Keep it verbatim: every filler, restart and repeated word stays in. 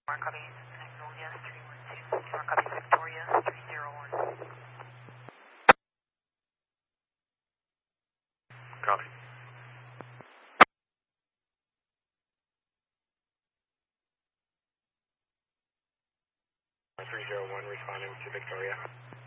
Mark copies Magnolia three one two. Mark copies Victoria three zero one. Copy. three zero one responding to Victoria.